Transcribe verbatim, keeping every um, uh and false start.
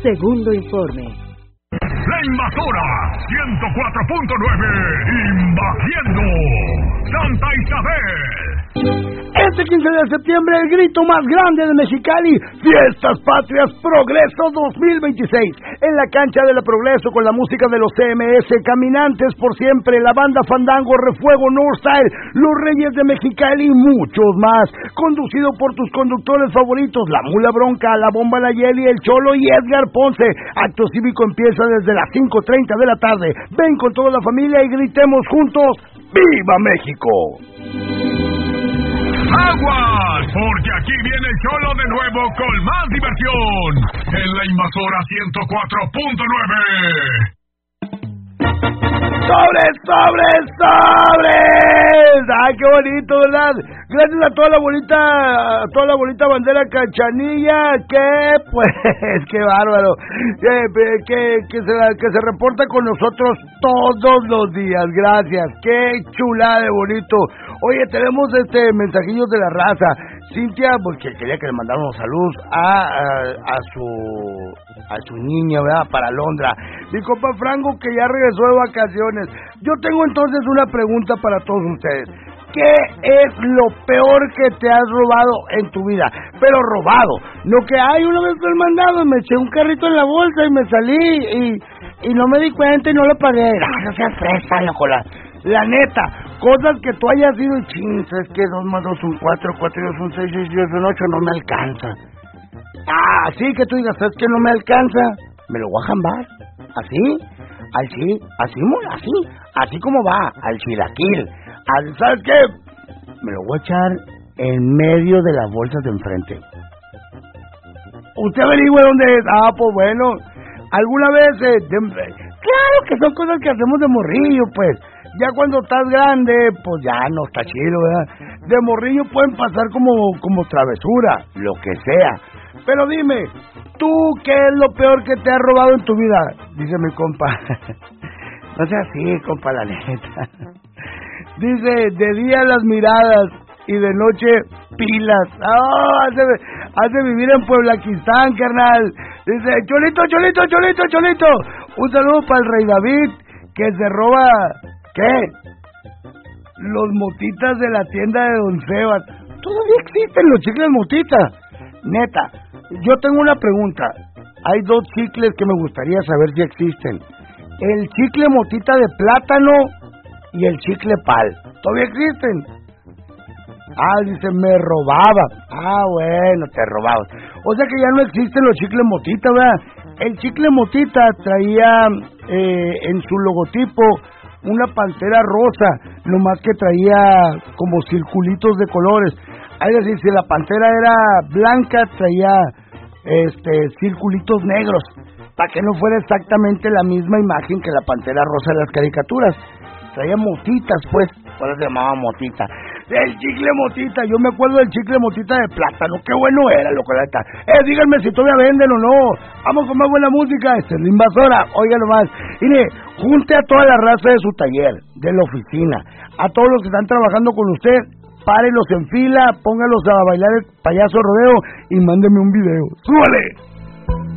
Segundo informe. La Invasora ciento cuatro punto nueve, invadiendo Santa Isabel. Este quince de septiembre, el grito más grande de Mexicali, Fiestas Patrias Progreso dos mil veintiséis, en la cancha de la Progreso con la música de los C M S, Caminantes por Siempre, la banda Fandango, Refuego, Northstyle, Los Reyes de Mexicali y muchos más, conducido por tus conductores favoritos, La Mula Bronca, La Bomba Nayeli, El Cholo y Edgar Ponce. Acto cívico empieza desde las cinco treinta de la tarde. Ven con toda la familia y gritemos juntos, ¡Viva México! ¡Aguas! Porque aquí viene el Cholo de nuevo con más diversión en la Invasora ciento cuatro punto nueve. ¡Sobres, sobres, sobres! ¡Ay, qué bonito, ¿verdad? Gracias a toda la bonita, a toda la bonita bandera Cachanilla, que pues, qué bárbaro, que, que, que, se, que se reporta con nosotros todos los días, gracias, qué chulada de bonito. Oye, tenemos este mensajillos de la raza. Cintia, porque quería que le mandáramos salud a, a, a su a su niña, ¿verdad? Para Londra. Mi compa Franco, que ya regresó de vacaciones. Yo tengo entonces una pregunta para todos ustedes. ¿Qué es lo peor que te has robado en tu vida? Pero robado, no que hay una vez que he mandado, me eché un carrito en la bolsa y me salí y, y no me di cuenta y no lo pagué. Ah, no seas fresa, loco, la, la neta, cosas que tú hayas ido y ching, es que dos más dos son cuatro, cuatro y dos son seis, seis y dos son ocho, no me alcanza. Ah, así que tú digas, ¿sabes que no me alcanza? Me lo voy a jambar, así, así, así, así, así como va, al chilaquil. ¿Sabes qué? Me lo voy a echar en medio de las bolsas de enfrente. ¿Usted averigüe dónde es? Ah, pues bueno. ¿Alguna vez? Eh, de, claro que son cosas que hacemos de morrillo, pues. Ya cuando estás grande, pues ya no está chido, ¿verdad? De morrillo pueden pasar como, como travesura, lo que sea. Pero dime, ¿tú qué es lo peor que te has robado en tu vida? Dice mi compa. No sea así, compa, la neta. Dice, de día las miradas y de noche pilas. Oh, hace, hace vivir en Pueblaquistán, carnal. Dice, Cholito, Cholito, Cholito, Cholito. Un saludo para el Rey David, que se roba, ¿qué? Los motitas de la tienda de Don Sebas. Todavía existen los chicles motitas. Neta, yo tengo una pregunta. Hay dos chicles que me gustaría saber si existen. El chicle motita de plátano y el chicle pal. ¿Todavía existen? Ah, dice, me robaba. Ah, bueno, te robabas. O sea que ya no existen los chicles motita, ¿verdad? El chicle motita traía eh, en su logotipo una pantera rosa, nomás que traía como circulitos de colores. Es decir, si la pantera era blanca, traía este circulitos negros, para que no fuera exactamente la misma imagen que la pantera rosa de las caricaturas. Traía motitas, pues, por eso se llamaba motita. El chicle motita, yo me acuerdo del chicle motita de plátano, qué bueno era, loco, la neta. Eh, díganme si todavía venden o no. Vamos con más buena música, esta es la Invasora, óigalo más. Mire, junte a toda la raza de su taller, de la oficina, a todos los que están trabajando con usted, párenlos en fila, póngalos a bailar el payaso rodeo y mándeme un video. ¡Súbale!